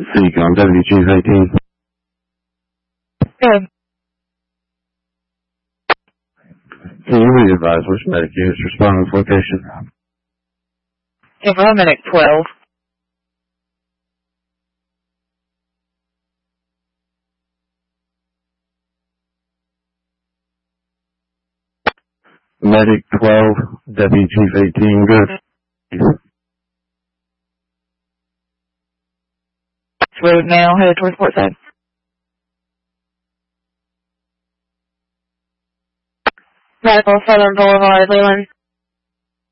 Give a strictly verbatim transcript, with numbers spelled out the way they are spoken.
Seacom, Deputy Chief eighteen. Good. Can you please advise which medic units responding to this location? Give her a minute, twelve. Medic twelve, Deputy Chief eighteen, good. Road now, headed towards Portside. Medical Southern Boulevard, Leland.